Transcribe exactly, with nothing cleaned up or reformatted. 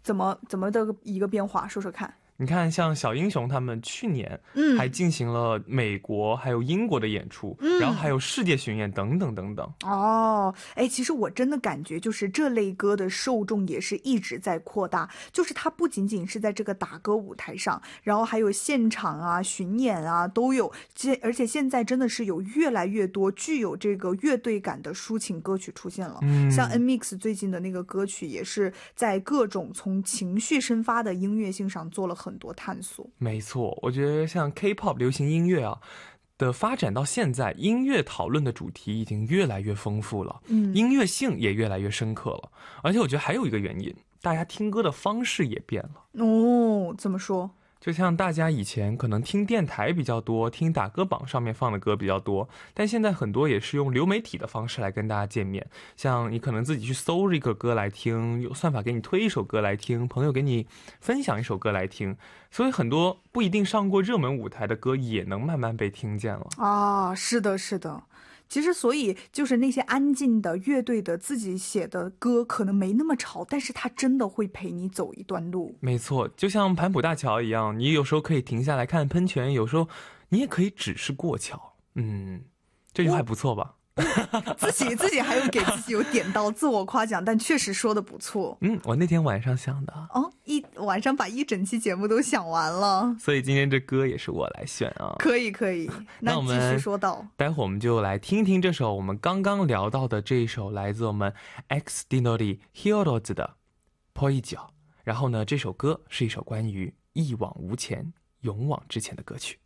怎么怎么的一个变化，说说看。 你看像小英雄他们去年还进行了美国还有英国的演出、嗯、然后还有世界巡演等等等等。 哦，哎，其实我真的感觉就是这类歌的受众也是一直在扩大，就是它不仅仅是在这个打歌舞台上，然后还有现场啊巡演啊都有，而且现在真的是有越来越多具有这个乐队感的抒情歌曲出现了、嗯、像 N M I X 最近的那个歌曲也是在各种从情绪生发的音乐性上做了很多探索。 没错，我觉得像 K-pop 流行音乐啊的发展到现在，音乐讨论的主题已经越来越丰富了，嗯，音乐性也越来越深刻了。而且我觉得还有一个原因，大家听歌的方式也变了。 哦，怎么说？ 就像大家以前可能听电台比较多，听打歌榜上面放的歌比较多，但现在很多也是用流媒体的方式来跟大家见面。像你可能自己去搜一个歌来听，有算法给你推一首歌来听，朋友给你分享一首歌来听，所以很多不一定上过热门舞台的歌也能慢慢被听见了。 啊，是的，是的。其实所以就是那些安静的乐队的自己写的歌可能没那么吵，但是它真的会陪你走一段路。 没错，就像盘浦大桥一样，你有时候可以停下来看喷泉，有时候你也可以只是过桥。嗯，这句话还不错吧？ 自己自己还有给自己有点到自我夸奖，但确实说的不错。 嗯，我那天晚上想的。 哦，一晚上把一整期节目都想完了， 所以今天这歌也是我来选啊。 可以可以，那继续说到， 待会儿我们就来听听这首我们刚刚聊到的这一首来自我们 X Dinori Heroes 的 Poijo。然后呢，这首歌是一首关于一往无前、勇往直前的歌曲。